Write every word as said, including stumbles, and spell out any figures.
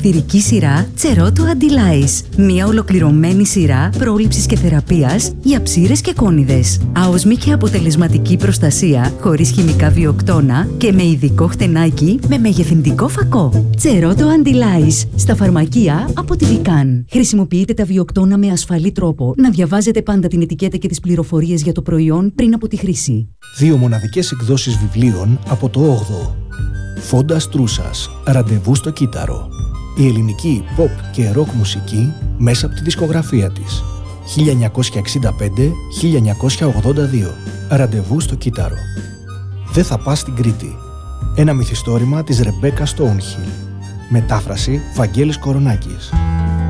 Εθηρική σειρά Τσερότο Αντιλάης. Μια ολοκληρωμένη σειρά πρόληψης και θεραπείας για ψήρες και κόνιδες. Άοσμη και αποτελεσματική προστασία χωρίς χημικά βιοκτώνα και με ειδικό χτενάκι με μεγεθυντικό φακό. Τσερότο Αντιλάης. Στα φαρμακεία από τη Δικάν. Χρησιμοποιείτε τα βιοκτώνα με ασφαλή τρόπο. Να διαβάζετε πάντα την ετικέτα και τις πληροφορίες για το προϊόν πριν από τη χρήση. Δύο μοναδικές εκδόσεις βιβλίων από το όγδοο. Φόντα Τρούσας, Ραντεβού στο Κύτταρο. Η ελληνική pop και rock μουσική μέσα από τη δισκογραφία της. χίλια εννιακόσια εξήντα πέντε με χίλια εννιακόσια ογδόντα δύο. Ραντεβού στο Κύτταρο. Δεν θα πας στην Κρήτη. Ένα μυθιστόρημα της Ρεμπέκα Στόουνχιλ. Μετάφραση Βαγγέλης Κορονάκης.